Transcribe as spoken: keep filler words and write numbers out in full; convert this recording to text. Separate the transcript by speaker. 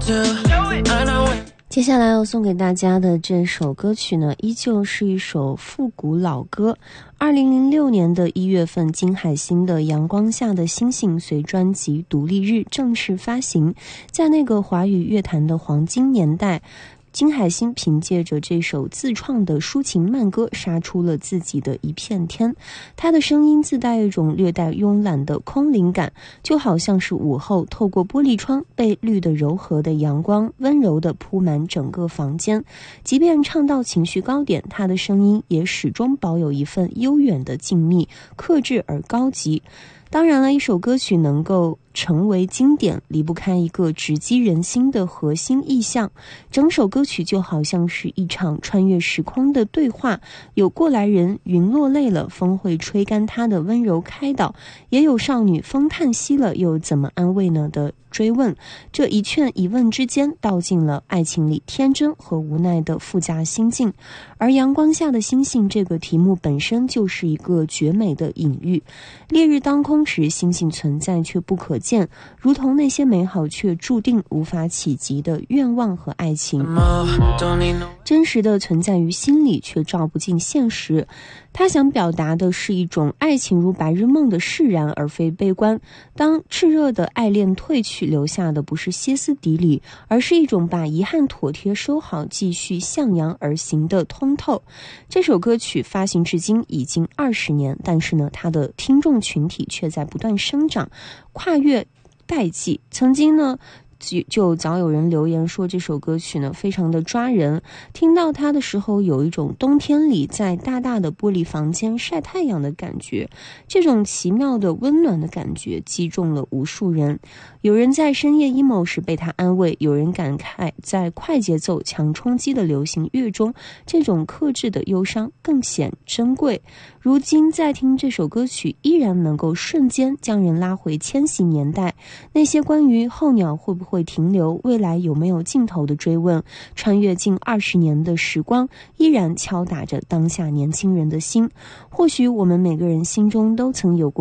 Speaker 1: 接下来要送给大家的这首歌曲呢，依旧是一首复古老歌。二零零六年的一月份，金海心的《阳光下的星星》随专辑《独立日》正式发行。在那个华语乐坛的黄金年代，金海心凭借着这首自创的抒情慢歌杀出了自己的一片天。他的声音自带一种略带慵懒的空灵感，就好像是午后透过玻璃窗被绿得柔和的阳光温柔地铺满整个房间。即便唱到情绪高点，他的声音也始终保有一份悠远的静谧，克制而高级。当然了，一首歌曲能够成为经典，离不开一个直击人心的核心意象。整首歌曲就好像是一场穿越时空的对话，有过来人云落泪了，风会吹干他的温柔开导，也有少女风叹息了，又怎么安慰呢的追问。这一劝一问之间，道尽了爱情里天真和无奈的复杂心境。而阳光下的星星这个题目本身就是一个绝美的隐喻。烈日当空时，星星存在却不可见，如同那些美好却注定无法企及的愿望和爱情，真实的存在于心里，却照不进现实。他想表达的是一种爱情如白日梦的释然，而非悲观。当炽热的爱恋褪去，留下的不是歇斯底里，而是一种把遗憾妥帖收好，继续向阳而行的通透。这首歌曲发行至今已经二十年，但是呢，它的听众群体却在不断生长，跨越代际。曾经呢就就早有人留言说这首歌曲呢非常的抓人，听到它的时候有一种冬天里在大大的玻璃房间晒太阳的感觉，这种奇妙的温暖的感觉击中了无数人。有人在深夜 emo 时被他安慰，有人感慨在快节奏强冲击的流行乐中，这种克制的忧伤更显珍贵。如今再听这首歌曲，依然能够瞬间将人拉回千禧年代，那些关于候鸟会不会停留，未来有没有尽头的追问，穿越近二十年的时光，依然敲打着当下年轻人的心。或许我们每个人心中都曾有过